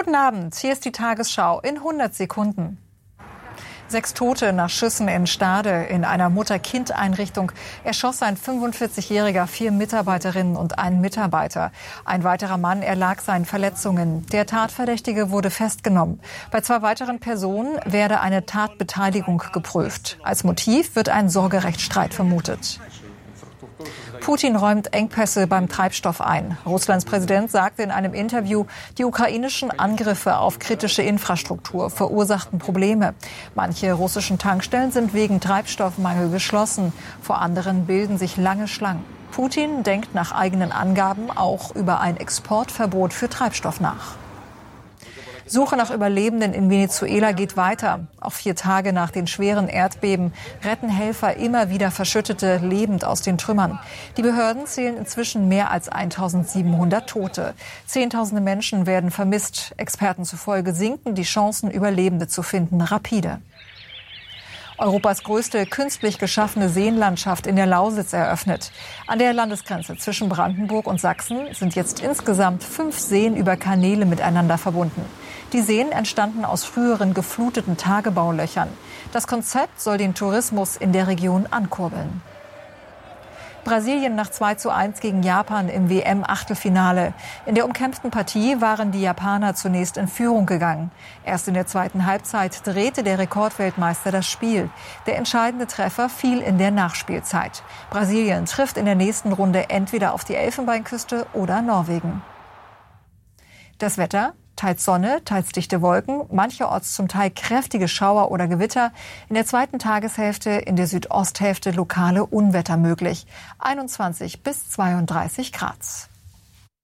Guten Abend, hier ist die Tagesschau in 100 Sekunden. 6 Tote nach Schüssen in Stade. In einer Mutter-Kind-Einrichtung erschoss ein 45-Jähriger 4 Mitarbeiterinnen und einen Mitarbeiter. Ein weiterer Mann erlag seinen Verletzungen. Der Tatverdächtige wurde festgenommen. Bei 2 weiteren Personen werde eine Tatbeteiligung geprüft. Als Motiv wird ein Sorgerechtsstreit vermutet. Putin räumt Engpässe beim Treibstoff ein. Russlands Präsident sagte in einem Interview, die ukrainischen Angriffe auf kritische Infrastruktur verursachten Probleme. Manche russischen Tankstellen sind wegen Treibstoffmangel geschlossen. Vor anderen bilden sich lange Schlangen. Putin denkt nach eigenen Angaben auch über ein Exportverbot für Treibstoff nach. Suche nach Überlebenden in Venezuela geht weiter. Auch 4 Tage nach den schweren Erdbeben retten Helfer immer wieder Verschüttete lebend aus den Trümmern. Die Behörden zählen inzwischen mehr als 1700 Tote. Zehntausende Menschen werden vermisst. Experten zufolge sinken die Chancen, Überlebende zu finden, rapide. Europas größte künstlich geschaffene Seenlandschaft in der Lausitz eröffnet. An der Landesgrenze zwischen Brandenburg und Sachsen sind jetzt insgesamt 5 Seen über Kanäle miteinander verbunden. Die Seen entstanden aus früheren gefluteten Tagebaulöchern. Das Konzept soll den Tourismus in der Region ankurbeln. Brasilien nach 2:1 gegen Japan im WM-Achtelfinale. In der umkämpften Partie waren die Japaner zunächst in Führung gegangen. Erst in der zweiten Halbzeit drehte der Rekordweltmeister das Spiel. Der entscheidende Treffer fiel in der Nachspielzeit. Brasilien trifft in der nächsten Runde entweder auf die Elfenbeinküste oder Norwegen. Das Wetter: teils Sonne, teils dichte Wolken, mancherorts zum Teil kräftige Schauer oder Gewitter. In der zweiten Tageshälfte in der Südosthälfte lokale Unwetter möglich. 21 bis 32 Grad.